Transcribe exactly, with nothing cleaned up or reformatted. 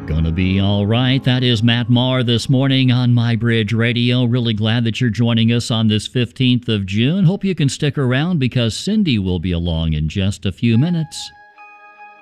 Gonna be all right. That is Matt Maher this morning on My Bridge Radio. Really glad that you're joining us on this fifteenth of June. Hope you can stick around because Cindy will be along in just a few minutes.